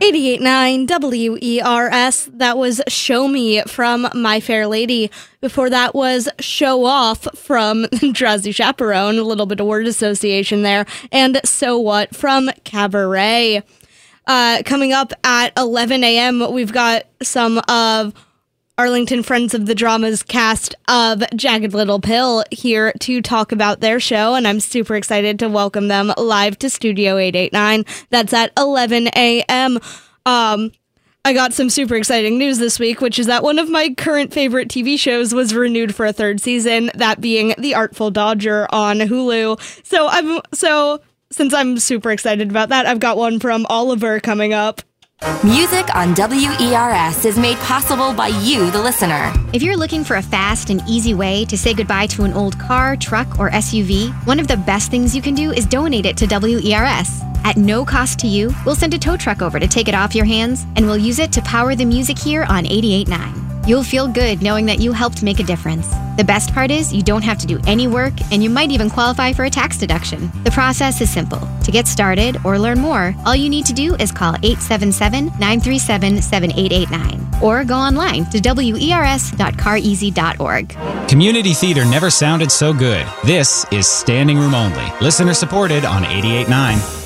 88.9 WERS. That was Show Me from My Fair Lady. Before that was Show Off from Drowsy Chaperone, a little bit of word association there, and So What from Cabaret. Coming up at 11 a.m., we've got some of Arlington Friends of the Drama's cast of Jagged Little Pill here to talk about their show, and I'm super excited to welcome them live to Studio 889. That's at 11 a.m. I got some super exciting news this week, which is that one of my current favorite TV shows was renewed for a third season, that being The Artful Dodger on Hulu. So since I'm super excited about that, I've got one from Oliver coming up. Music on WERS is made possible by you, the listener. If you're looking for a fast and easy way to say goodbye to an old car, truck, or SUV, one of the best things you can do is donate it to WERS. At no cost to you, we'll send a tow truck over to take it off your hands, and we'll use it to power the music here on 88.9. You'll feel good knowing that you helped make a difference. The best part is you don't have to do any work, and you might even qualify for a tax deduction. The process is simple. To get started or learn more, all you need to do is call 877-937-7889 or go online to wers.careasy.org. Community theater never sounded so good. This is Standing Room Only, listener supported on 88.9.